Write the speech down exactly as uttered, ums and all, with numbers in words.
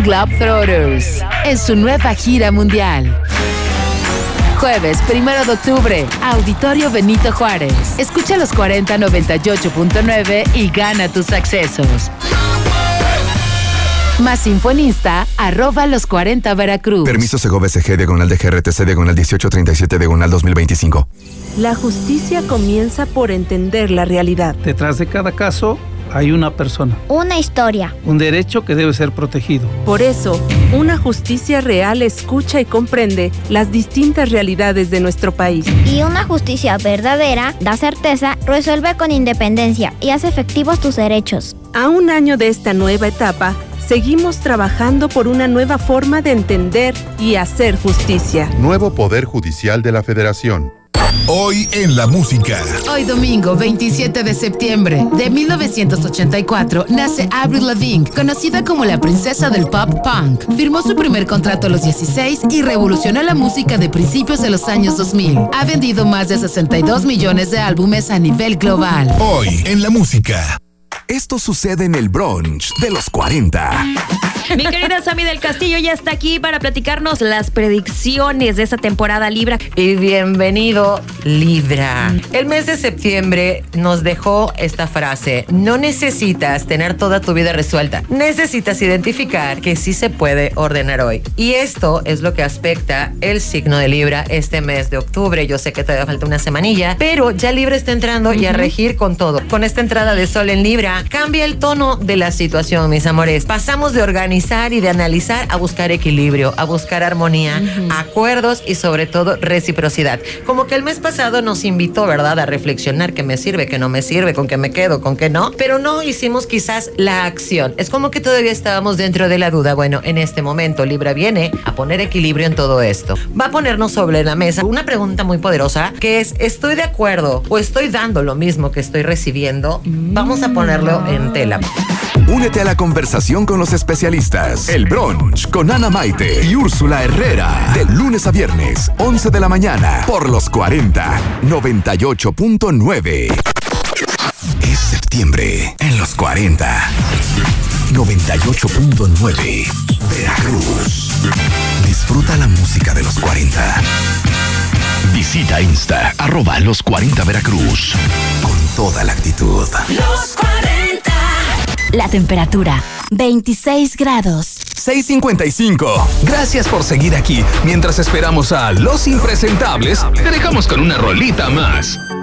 Globetrotters en su nueva gira mundial. Jueves primero de octubre, Auditorio Benito Juárez. Escucha los cuarenta noventa y ocho punto nueve y gana tus accesos. Más info en Insta, arroba los cuarenta Veracruz. Permiso Segovia S G, diagonal de G R T C, diagonal dieciocho treinta y siete, diagonal dos mil veinticinco. La justicia comienza por entender la realidad. Detrás de cada caso hay una persona. Una historia. Un derecho que debe ser protegido. Por eso, una justicia real escucha y comprende las distintas realidades de nuestro país. Y una justicia verdadera da certeza, resuelve con independencia y hace efectivos tus derechos. A un año de esta nueva etapa, seguimos trabajando por una nueva forma de entender y hacer justicia. Nuevo Poder Judicial de la Federación. Hoy en la música. Hoy domingo veintisiete de septiembre de mil novecientos ochenta y cuatro nace Avril Lavigne, conocida como la princesa del pop punk. Firmó su primer contrato a los dieciséis y revolucionó la música de principios de los años dos mil. Ha vendido más de sesenta y dos millones de álbumes a nivel global. Hoy en la música. Esto sucede en el brunch de los cuarenta. Mi querida Sammy del Castillo ya está aquí para platicarnos las predicciones de esta temporada Libra. Y bienvenido, Libra. El mes de septiembre nos dejó esta frase: no necesitas tener toda tu vida resuelta, necesitas identificar que sí se puede ordenar hoy. Y esto es lo que aspecta el signo de Libra este mes de octubre. Yo sé que todavía falta una semanilla, pero ya Libra está entrando uh-huh. y a regir con todo. Con esta entrada de Sol en Libra, cambia el tono de la situación, mis amores. Pasamos de organizar y de analizar a buscar equilibrio, a buscar armonía, uh-huh. acuerdos y sobre todo reciprocidad. Como que el mes pasado nos invitó, ¿verdad?, a reflexionar qué me sirve, qué no me sirve, con qué me quedo, con qué no, pero no hicimos quizás la acción. Es como que todavía estábamos dentro de la duda. Bueno, en este momento Libra viene a poner equilibrio en todo esto. Va a ponernos sobre la mesa una pregunta muy poderosa que es: ¿estoy de acuerdo o estoy dando lo mismo que estoy recibiendo? Vamos a ponerlo en tela. Únete a la conversación con los especialistas. El Brunch con Ana Maite y Úrsula Herrera. De lunes a viernes, once de la mañana. Por los cuarenta, noventa y ocho punto nueve. Es septiembre en los cuarenta. noventa y ocho punto nueve. Veracruz. Disfruta la música de los cuarenta. Visita Insta, arroba los cuarenta Veracruz. Con toda la actitud. Los cuarenta. La temperatura, veintiséis grados. seis cincuenta y cinco. Gracias por seguir aquí. Mientras esperamos a los impresentables, te dejamos con una rolita más.